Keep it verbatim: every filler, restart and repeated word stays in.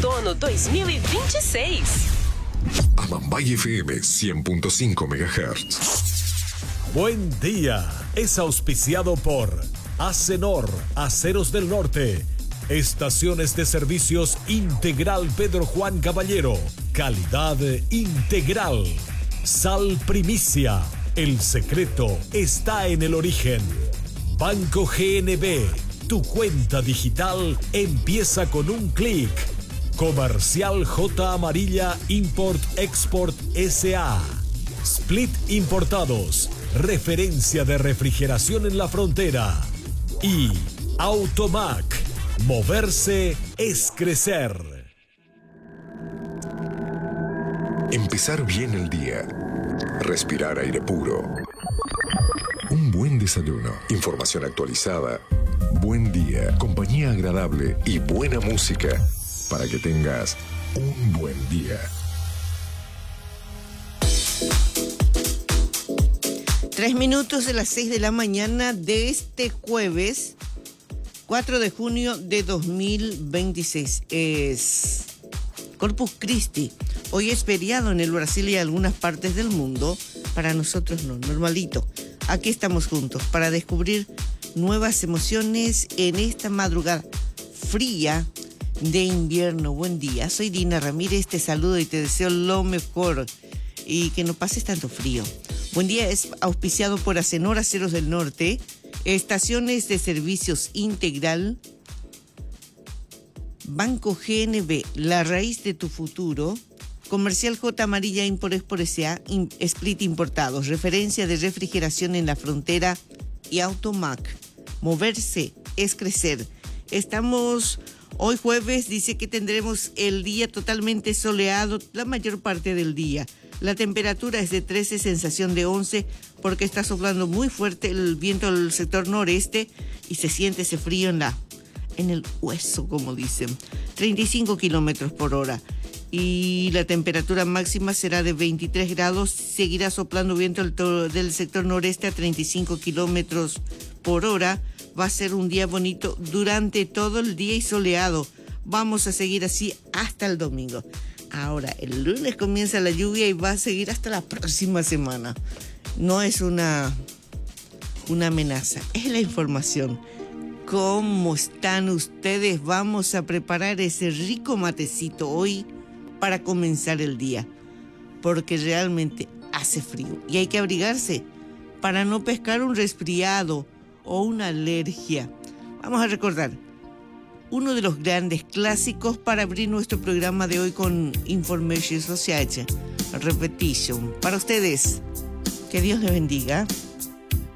Outono dois mil e vinte e seis. Amambay F M cien punto cinco megahertz. Buen día. Es auspiciado por Acenor, Aceros del Norte. Estaciones de servicios Integral Pedro Juan Caballero. Calidad integral. Sal Primicia. El secreto está en el origen. Banco G N B. Tu cuenta digital empieza con un clic. Comercial J. Amarilla Import Export S A. Split Importados. Referencia de refrigeración en la frontera. Y Automac. Moverse es crecer. Empezar bien el día. Respirar aire puro. Un buen desayuno. Información actualizada. Buen día. Compañía agradable y buena música. Para que tengas un buen día. Tres minutos de las seis de la mañana de este jueves, cuatro de junio de dos mil veintiséis. Es Corpus Christi. Hoy es feriado en el Brasil y algunas partes del mundo. Para nosotros no, normalito. Aquí estamos juntos para descubrir nuevas emociones en esta madrugada fría de invierno. Buen día, soy Dina Ramírez, te saludo y te deseo lo mejor y que no pases tanto frío. Buen día es auspiciado por Acenor, Aceros del Norte, Estaciones de Servicios Integral, Banco G N B, la raíz de tu futuro, Comercial J. Amarilla Import Export S A, Split Importados, referencia de refrigeración en la frontera, y Automac. Moverse es crecer. Estamos hoy jueves, dice que tendremos el día totalmente soleado la mayor parte del día. La temperatura es de trece, sensación de once, porque está soplando muy fuerte el viento del sector noreste y se siente ese frío en la, en el hueso, como dicen. treinta y cinco kilómetros por hora. Y la temperatura máxima será de veintitrés grados. Seguirá soplando viento del, del sector noreste a treinta y cinco kilómetros por hora. Va a ser un día bonito durante todo el día y soleado. Vamos a seguir así hasta el domingo. Ahora, el lunes comienza la lluvia y va a seguir hasta la próxima semana. No es una, una amenaza, es la información. ¿Cómo están ustedes? Vamos a preparar ese rico matecito hoy para comenzar el día, porque realmente hace frío y hay que abrigarse para no pescar un resfriado o una alergia. Vamos a recordar uno de los grandes clásicos para abrir nuestro programa de hoy con Information Society. Repetition. Para ustedes, que Dios les bendiga.